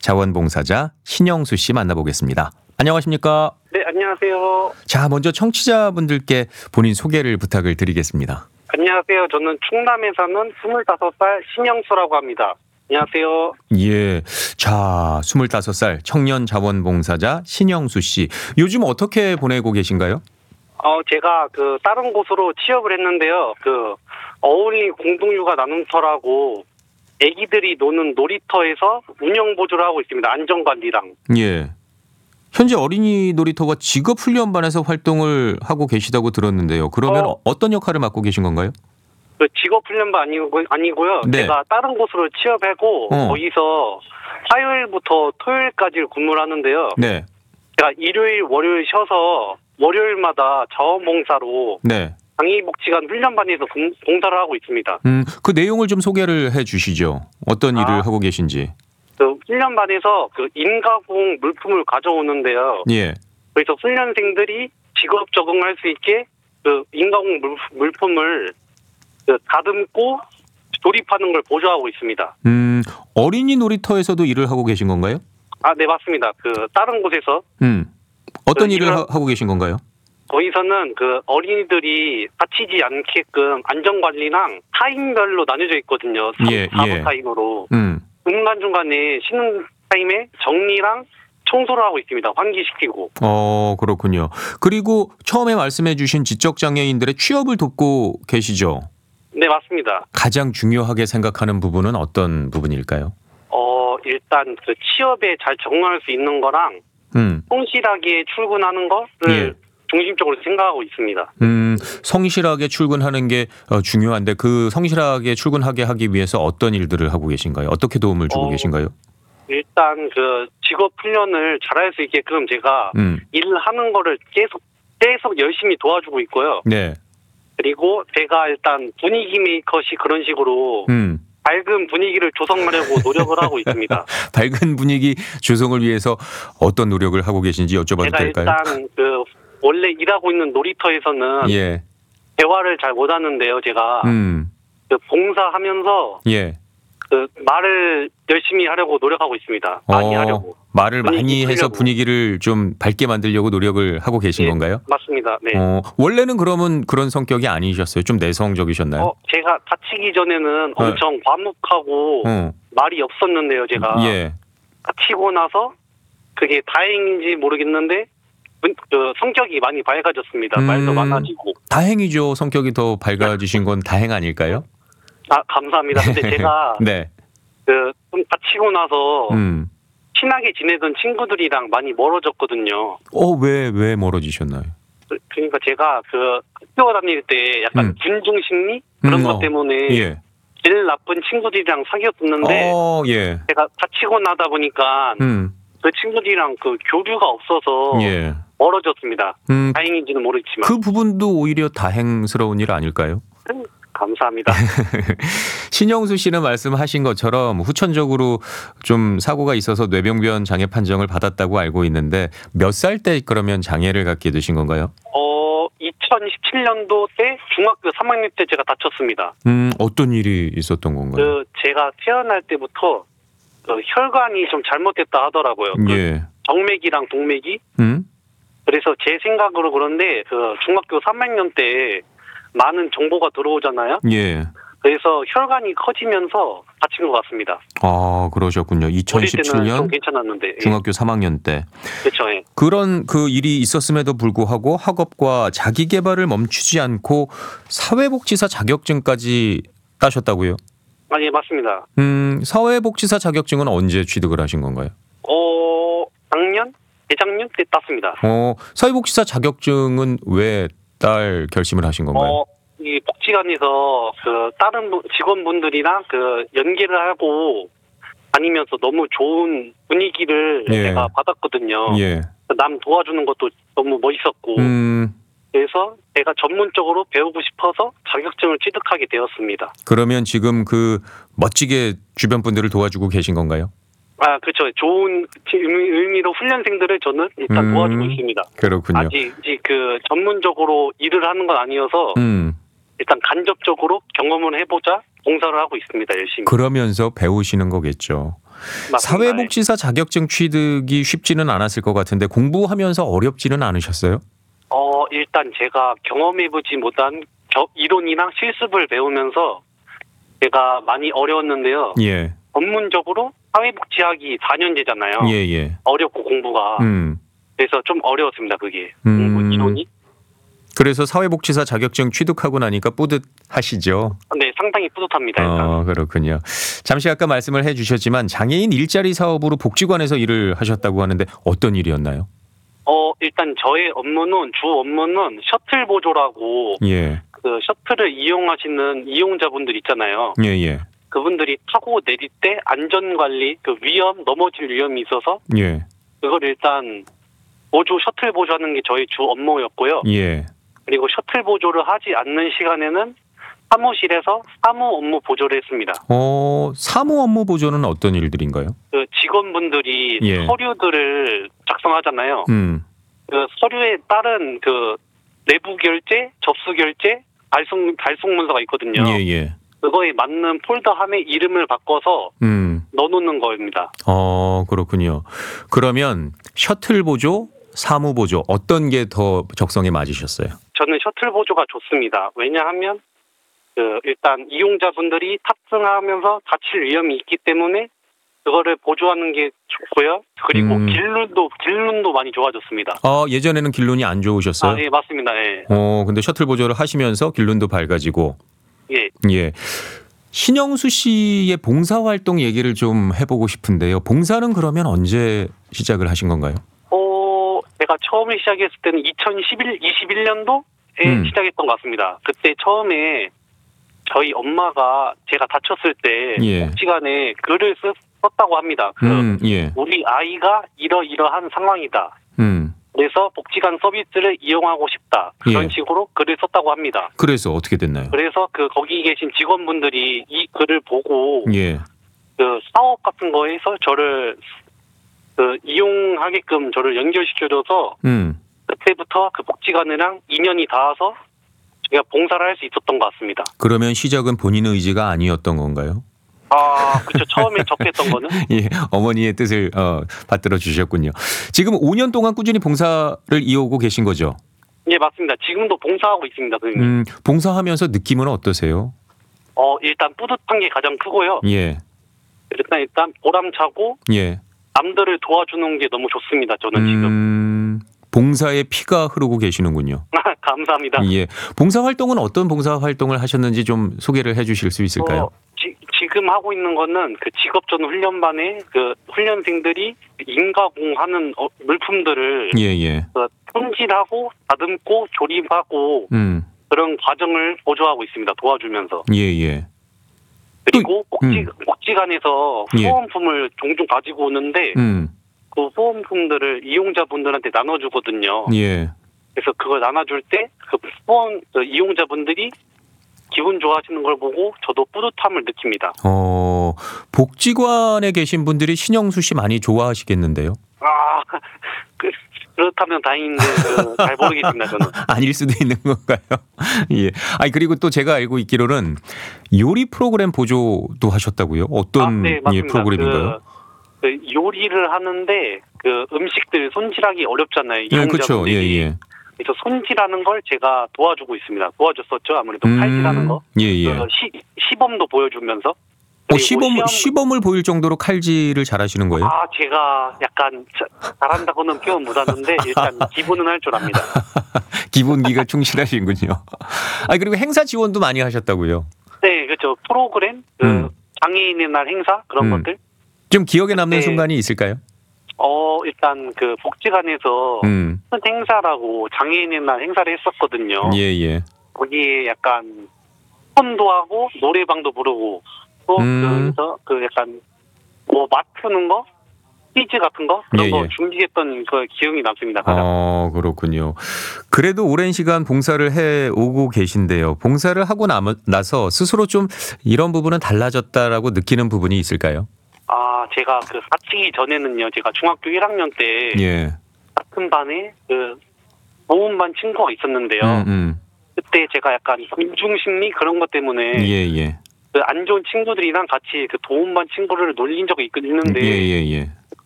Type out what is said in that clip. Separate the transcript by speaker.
Speaker 1: 자원봉사자 신영수 씨 만나보겠습니다. 안녕하십니까?
Speaker 2: 네, 안녕하세요.
Speaker 1: 자, 먼저 청취자분들께 본인 소개를 부탁을 드리겠습니다.
Speaker 2: 안녕하세요. 저는 충남에 사는 25살 신영수라고 합니다. 안녕하세요.
Speaker 1: 예. 자, 25살 청년 자원봉사자 신영수 씨. 요즘 어떻게 보내고 계신가요?
Speaker 2: 제가 다른 곳으로 취업을 했는데요. 어울리 공동육아 나눔터라고 애기들이 노는 놀이터에서 운영 보조를 하고 있습니다. 안전관리랑.
Speaker 1: 예. 현재 어린이 놀이터가 직업훈련반에서 활동을 하고 계시다고 들었는데요. 그러면 어떤 역할을 맡고 계신 건가요?
Speaker 2: 직업훈련반 아니고요.
Speaker 1: 네.
Speaker 2: 제가 다른 곳으로 취업하고 거기서 화요일부터 토요일까지 근무를 하는데요.
Speaker 1: 네.
Speaker 2: 제가 일요일, 월요일 쉬어서 월요일마다 자원봉사로
Speaker 1: 네.
Speaker 2: 장애복지관 훈련반에서 봉사를 하고 있습니다.
Speaker 1: 그 내용을 좀 소개를 해 주시죠. 어떤 일을 하고 계신지.
Speaker 2: 훈련반에서 인가공 물품을 가져오는데요.
Speaker 1: 예.
Speaker 2: 그래서 훈련생들이 직업 적응할 수 있게 인가공 물품을 다듬고 조립하는 걸 보조하고 있습니다.
Speaker 1: 어린이 놀이터에서도 일을 하고 계신 건가요?
Speaker 2: 네, 맞습니다. 다른 곳에서.
Speaker 1: 어떤 일을 하고 계신 건가요?
Speaker 2: 거기서는 어린이들이 다치지 않게끔 안전관리랑 타임별로 나뉘어져 있거든요. 4부 타임으로. 중간중간에 쉬는 타임에 정리랑 청소를 하고 있습니다. 환기시키고.
Speaker 1: 그렇군요. 그리고 처음에 말씀해 주신 지적장애인들의 취업을 돕고 계시죠?
Speaker 2: 네, 맞습니다.
Speaker 1: 가장 중요하게 생각하는 부분은 어떤 부분일까요?
Speaker 2: 일단 취업에 잘 적응할 수 있는 거랑 성실하게 출근하는 거를 중심적으로 생각하고 있습니다.
Speaker 1: 성실하게 출근하는 게 중요한데 그 성실하게 출근하게 하기 위해서 어떤 일들을 하고 계신가요? 어떻게 도움을 주고 계신가요?
Speaker 2: 일단 직업 훈련을 잘할 수 있게끔 제가 일을 하는 거를 계속 열심히 도와주고 있고요.
Speaker 1: 네.
Speaker 2: 그리고 제가 일단 분위기 메이커시 그런 식으로 밝은 분위기를 조성하려고 노력을 하고 있습니다.
Speaker 1: 밝은 분위기 조성을 위해서 어떤 노력을 하고 계신지 여쭤봐도 될까요?
Speaker 2: 제가 일단 원래 일하고 있는 놀이터에서는 대화를 잘 못하는데요. 제가 봉사하면서 말을 열심히 하려고 노력하고 있습니다. 많이 하려고.
Speaker 1: 말을 많이 해서 분위기를 좀 밝게 만들려고 노력을 하고 계신 건가요?
Speaker 2: 맞습니다. 네.
Speaker 1: 원래는 그러면 그런 성격이 아니셨어요? 좀 내성적이셨나요?
Speaker 2: 제가 다치기 전에는 엄청 과묵하고 말이 없었는데요. 제가 다치고 나서 그게 다행인지 모르겠는데 성격이 많이 밝아졌습니다. 말도 많아지고.
Speaker 1: 다행이죠. 성격이 더 밝아지신 건 다행 아닐까요?
Speaker 2: 감사합니다. 근데 제가 좀 다치고 나서 친하게 지내던 친구들이랑 많이 멀어졌거든요.
Speaker 1: 왜 멀어지셨나요?
Speaker 2: 그러니까 제가 학교 다닐 때 약간 군중 심리 그런 것 때문에 제일 나쁜 친구들이랑 사귀었었는데 제가 다치고 나다 보니까 그 친구들이랑 교류가 없어서 멀어졌습니다. 다행인지는 모르겠지만.
Speaker 1: 그 부분도 오히려 다행스러운 일 아닐까요?
Speaker 2: 감사합니다.
Speaker 1: 신영수 씨는 말씀하신 것처럼 후천적으로 좀 사고가 있어서 뇌병변 장애 판정을 받았다고 알고 있는데 몇 살 때 그러면 장애를 갖게 되신 건가요?
Speaker 2: 2017년도 때 중학교 3학년 때 제가 다쳤습니다.
Speaker 1: 어떤 일이 있었던 건가요?
Speaker 2: 제가 태어날 때부터 혈관이 좀 잘못됐다 하더라고요. 정맥이랑 동맥이. 그래서 제 생각으로 그런데 중학교 3학년 때 많은 정보가 들어오잖아요. 그래서 혈관이 커지면서 다친 것 같습니다.
Speaker 1: 그러셨군요. 2017년
Speaker 2: 좀 괜찮았는데
Speaker 1: 중학교 3학년 때.
Speaker 2: 그렇죠.
Speaker 1: 그런 일이 있었음에도 불구하고 학업과 자기 개발을 멈추지 않고 사회복지사 자격증까지 따셨다고요?
Speaker 2: 예, 맞습니다.
Speaker 1: 사회복지사 자격증은 언제 취득을 하신 건가요?
Speaker 2: 재작년 때 땄습니다.
Speaker 1: 사회복지사 자격증은 왜 딸 결심을 하신 건가요?
Speaker 2: 이 복지관에서 다른 직원분들이랑 연계를 하고 다니면서 너무 좋은 분위기를 제가 받았거든요. 남 도와주는 것도 너무 멋있었고 그래서 제가 전문적으로 배우고 싶어서 자격증을 취득하게 되었습니다.
Speaker 1: 그러면 지금 멋지게 주변 분들을 도와주고 계신 건가요?
Speaker 2: 그렇죠. 좋은 의미로 훈련생들을 저는 일단 도와주고 있습니다.
Speaker 1: 그렇군요.
Speaker 2: 아직 전문적으로 일을 하는 건 아니어서 일단 간접적으로 경험을 해보자 봉사를 하고 있습니다. 열심히.
Speaker 1: 그러면서 배우시는 거겠죠.
Speaker 2: 맞습니다.
Speaker 1: 사회복지사 자격증 취득이 쉽지는 않았을 것 같은데 공부하면서 어렵지는 않으셨어요?
Speaker 2: 일단 제가 경험해보지 못한 이론이랑 실습을 배우면서 제가 많이 어려웠는데요.
Speaker 1: 예.
Speaker 2: 전문적으로 사회복지학이 4년제잖아요.
Speaker 1: 예, 예.
Speaker 2: 어렵고 공부가. 그래서 좀 어려웠습니다, 그게. 공부 이론이.
Speaker 1: 그래서 사회복지사 자격증 취득하고 나니까 뿌듯하시죠?
Speaker 2: 네, 상당히 뿌듯합니다. 일단.
Speaker 1: 그렇군요. 잠시 아까 말씀을 해주셨지만 장애인 일자리 사업으로 복지관에서 일을 하셨다고 하는데 어떤 일이었나요?
Speaker 2: 일단 저의 주 업무는 셔틀 보조라고
Speaker 1: 예.
Speaker 2: 그 셔틀을 이용하시는 이용자분들 있잖아요.
Speaker 1: 예, 예.
Speaker 2: 그분들이 타고 내릴 때 안전관리, 넘어질 위험이 있어서
Speaker 1: 예.
Speaker 2: 그걸 일단 셔틀 보조하는 게 저희 주 업무였고요.
Speaker 1: 예.
Speaker 2: 그리고 셔틀 보조를 하지 않는 시간에는 사무실에서 사무 업무 보조를 했습니다.
Speaker 1: 사무 업무 보조는 어떤 일들인가요?
Speaker 2: 그 직원분들이
Speaker 1: 예.
Speaker 2: 서류들을 작성하잖아요. 그 서류에 따른 그 내부 결제, 접수 결제, 발송 문서가 있거든요.
Speaker 1: 예, 예.
Speaker 2: 그거에 맞는 폴더 함에 이름을 바꿔서 넣어놓는 겁니다.
Speaker 1: 그렇군요. 그러면 셔틀 보조, 사무 보조 어떤 게 더 적성에 맞으셨어요?
Speaker 2: 저는 셔틀 보조가 좋습니다. 왜냐하면 일단 이용자분들이 탑승하면서 다칠 위험이 있기 때문에 그거를 보조하는 게 좋고요. 그리고 길눈도 많이 좋아졌습니다.
Speaker 1: 예전에는 길눈이 안 좋으셨어요?
Speaker 2: 네, 맞습니다. 예.
Speaker 1: 근데 셔틀 보조를 하시면서 길눈도 밝아지고.
Speaker 2: 예.
Speaker 1: 예. 신영수 씨의 봉사활동 얘기를 좀 해보고 싶은데요. 봉사는 그러면 언제 시작을 하신 건가요?
Speaker 2: 제가 처음에 시작했을 때는 2021년도에 시작했던 것 같습니다. 그때 처음에 저희 엄마가 제가 다쳤을 때 복지관에 글을 썼다고 합니다. 우리 아이가 이러이러한 상황이다. 그래서 복지관 서비스를 이용하고 싶다. 그런 식으로 글을 썼다고 합니다.
Speaker 1: 그래서 어떻게 됐나요?
Speaker 2: 그래서 거기 계신 직원분들이 이 글을 보고 그 사업 같은 거에서 저를 이용하게끔 저를 연결시켜줘서 그때부터 그 복지관이랑 인연이 닿아서 제가 봉사를 할 수 있었던 것 같습니다.
Speaker 1: 그러면 시작은 본인의 의지가 아니었던 건가요?
Speaker 2: 그렇죠. 처음에 접했던 거는.
Speaker 1: 예, 어머니의 뜻을 받들어 주셨군요. 지금 5년 동안 꾸준히 봉사를 이어오고 계신 거죠?
Speaker 2: 예, 맞습니다. 지금도 봉사하고 있습니다, 선생님.
Speaker 1: 봉사하면서 느낌은 어떠세요?
Speaker 2: 일단 뿌듯한 게 가장 크고요.
Speaker 1: 예.
Speaker 2: 일단 보람차고.
Speaker 1: 예.
Speaker 2: 남들을 도와주는 게 너무 좋습니다. 저는 지금.
Speaker 1: 봉사의 피가 흐르고 계시는군요.
Speaker 2: 감사합니다.
Speaker 1: 예. 봉사 활동은 어떤 봉사 활동을 하셨는지 좀 소개를 해주실 수 있을까요?
Speaker 2: 지금 하고 있는 거는 그 직업전 훈련반에 그 훈련생들이 인가공하는 물품들을 손질하고 다듬고 조립하고 그런 과정을 보조하고 있습니다. 도와주면서.
Speaker 1: 예.
Speaker 2: 그리고 복지관에서 후원품을 종종 가지고 오는데 그 후원품들을 이용자분들한테 나눠주거든요.
Speaker 1: 예.
Speaker 2: 그래서 그걸 나눠줄 때 그 이용자분들이 기분 좋아하시는 걸 보고 저도 뿌듯함을 느낍니다.
Speaker 1: 복지관에 계신 분들이 신영수 씨 많이 좋아하시겠는데요?
Speaker 2: 그렇다면 다행인데 잘 모르겠습니다. 저는.
Speaker 1: 아닐 수도 있는 건가요? 예. 그리고 또 제가 알고 있기로는 요리 프로그램 보조도 하셨다고요? 어떤
Speaker 2: 네,
Speaker 1: 프로그램인가요?
Speaker 2: 그 요리를 하는데 그 음식들 손질하기 어렵잖아요.
Speaker 1: 그렇죠. 예.
Speaker 2: 그래서 손질하는 걸 제가 도와주고 있습니다. 도와줬었죠. 아무래도 칼질하는 거.
Speaker 1: 예.
Speaker 2: 시범도 보여주면서.
Speaker 1: 시범을 보일 정도로 칼질을 잘하시는 거예요?
Speaker 2: 제가 약간 잘한다고는 표현 못하는데 일단 기본은 할 줄 압니다.
Speaker 1: 기본기가 충실하신군요. 그리고 행사 지원도 많이 하셨다고요?
Speaker 2: 네, 그렇죠. 프로그램, 장애인의 날 행사 그런 것들.
Speaker 1: 좀 기억에 남는 순간이 있을까요?
Speaker 2: 일단 그 복지관에서 큰 행사라고 장애인의 날 행사를 했었거든요.
Speaker 1: 예.
Speaker 2: 거기에 약간 폰도 하고 노래방도 부르고 또 그래서 그 약간 맞추는 거, 퀴즈 같은 거 그런 거 준비했던 그 기억이 남습니다.
Speaker 1: 그렇군요. 그래도 오랜 시간 봉사를 해 오고 계신데요. 봉사를 하고 나서 스스로 좀 이런 부분은 달라졌다라고 느끼는 부분이 있을까요?
Speaker 2: 제가 다치기 전에는요. 제가 중학교 1학년 때 같은 반에 그 모음반 친구가 있었는데요. 그때 제가 약간 군중심리 그런 것 때문에 그 안 좋은 친구들이랑 같이 그 도움반 친구를 놀린 적이 있는데
Speaker 1: 예.